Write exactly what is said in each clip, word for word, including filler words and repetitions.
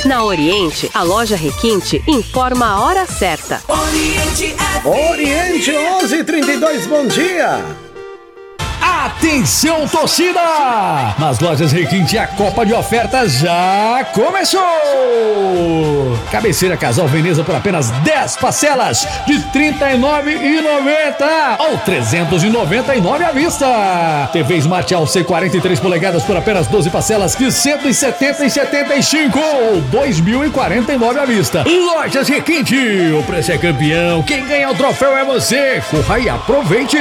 Na Oriente, a loja Requinte informa a hora certa. Oriente F M. Oriente onze e trinta e dois, bom dia. Atenção, torcida! Nas lojas Requinte a Copa de Ofertas já começou! Cabeceira Casal Veneza por apenas dez parcelas de trinta e nove reais e noventa centavos ou trezentos e noventa e nove reais à vista. T V Smart Al C quarenta e três polegadas por apenas doze parcelas de cento e setenta e setenta e cinco ou dois mil e quarenta e nove reais à vista. Lojas Requinte, o preço é campeão, quem ganha o troféu é você. Corra e aproveite!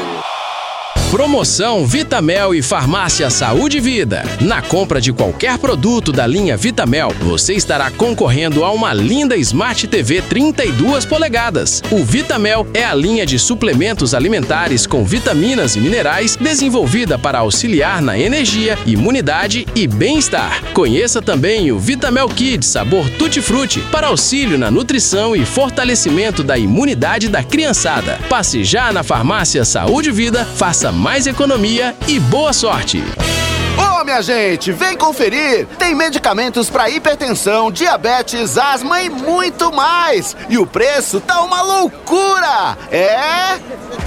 Promoção Vitamel e Farmácia Saúde e Vida. Na compra de qualquer produto da linha Vitamel, você estará concorrendo a uma linda Smart T V trinta e duas polegadas. O Vitamel é a linha de suplementos alimentares com vitaminas e minerais desenvolvida para auxiliar na energia, imunidade e bem-estar. Conheça também o Vitamel Kids sabor Tutti Frutti para auxílio na nutrição e fortalecimento da imunidade da criançada. Passe já na Farmácia Saúde e Vida, faça mais economia e boa sorte! Ô, minha gente, vem conferir! Tem medicamentos para hipertensão, diabetes, asma e muito mais! E o preço tá uma loucura! É...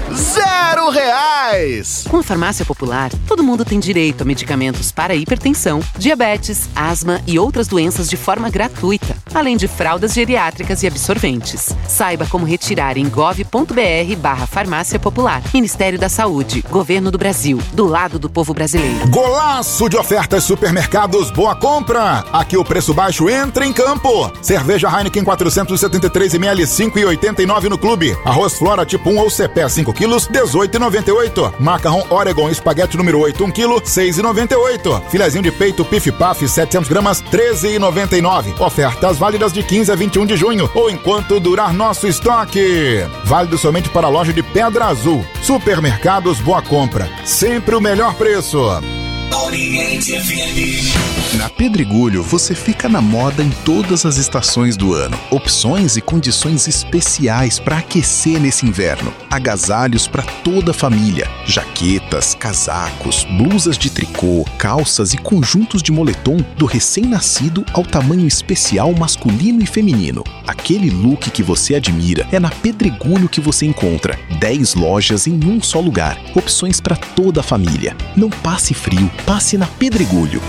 zero reais! Com a Farmácia Popular, todo mundo tem direito a medicamentos para hipertensão, diabetes, asma e outras doenças de forma gratuita, além de fraldas geriátricas e absorventes. Saiba como retirar em gov.br barra Farmácia Popular. Ministério da Saúde, Governo do Brasil, do lado do povo brasileiro. Golaço de ofertas Supermercados Boa Compra. Aqui o preço baixo entra em campo. Cerveja Heineken quatrocentos e setenta e três mililitros, cinco reais e oitenta e nove centavos no clube. Arroz Flora tipo um ou C P cinco quilos, dezoito reais e noventa e oito centavos. Macarrão Oregon espaguete número oito, um quilo, seis reais e noventa e oito centavos. Filezinho de peito Pif Paf setecentos gramas, treze reais e noventa e nove centavos. Ofertas válidas de quinze a vinte e um de junho ou enquanto durar nosso estoque. Válido somente para a loja de Pedra Azul. Supermercados Boa Compra. Sempre o melhor preço. Oriente F M. Na Pedregulho você fica na moda em todas as estações do ano. Opções e condições especiais para aquecer nesse inverno. Agasalhos para toda a família. Jaquetas, casacos, blusas de tricô, calças e conjuntos de moletom do recém-nascido ao tamanho especial masculino e feminino. Aquele look que você admira é na Pedregulho que você encontra. dez lojas em um só lugar. Opções para toda a família. Não passe frio, passe na Pedregulho.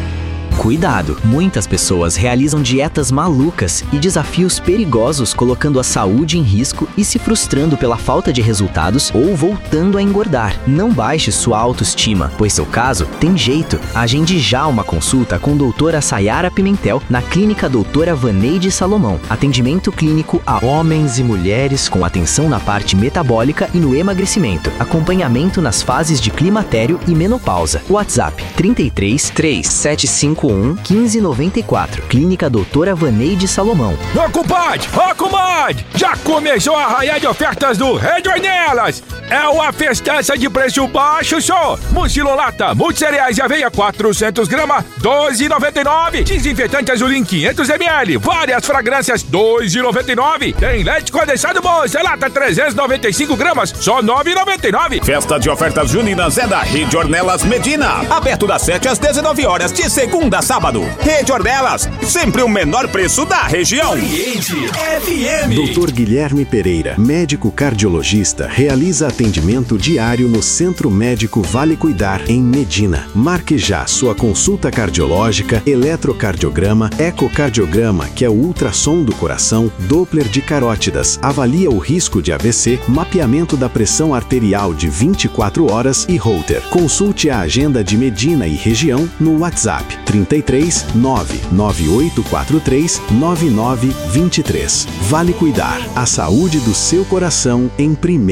Cuidado! Muitas pessoas realizam dietas malucas e desafios perigosos, colocando a saúde em risco e se frustrando pela falta de resultados ou voltando a engordar. Não baixe sua autoestima, pois seu caso tem jeito. Agende já uma consulta com doutora Sayara Pimentel na Clínica Doutora Vaneide Salomão. Atendimento clínico a homens e mulheres com atenção na parte metabólica e no emagrecimento. Acompanhamento nas fases de climatério e menopausa. WhatsApp trinta e três, três sete cinco um, um cinco nove quatro. Clínica Doutora Vaneide Salomão. Ô compadre, ô comadre, já começou a arraiar de ofertas do Rede Ornelas. É uma festança de preço baixo só. Mucilolata, multicereais e aveia quatrocentos gramas, doze reais e noventa e nove centavos. Desinfetante Azulim quinhentos mililitros, várias fragrâncias, dois reais e noventa e nove centavos. Tem leite condensado Monster Lata trezentos e noventa e cinco gramas, só nove reais e noventa e nove centavos. Festa de ofertas juninas é da Rede Ornelas Medina. Aberto das sete às dezenove horas, de segunda a sábado. Rede Ornelas, sempre o menor preço da região. Oriente F M. doutor Guilherme Pereira, médico cardiologista, realiza atendimento diário no Centro Médico Vale Cuidar, em Medina. Marque já sua consulta cardiológica, eletrocardiograma, ecocardiograma, que é o ultrassom do coração, Doppler de carótidas, avalia o risco de A V C, mapeamento da pressão arterial de vinte e quatro horas e Holter. Consulte a agenda de Medina e região no WhatsApp trinta e três, nove nove oito quatro três, nove nove dois três. Vale Cuidar, a saúde do seu coração em primeiro.